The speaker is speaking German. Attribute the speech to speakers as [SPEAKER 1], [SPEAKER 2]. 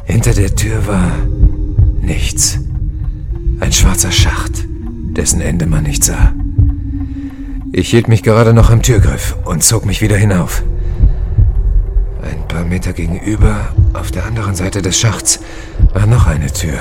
[SPEAKER 1] Hinter der Tür war nichts. Ein schwarzer Schacht, dessen Ende man nicht sah. Ich hielt mich gerade noch am Türgriff und zog mich wieder hinauf. Ein paar Meter gegenüber, auf der anderen Seite des Schachts, war noch eine Tür.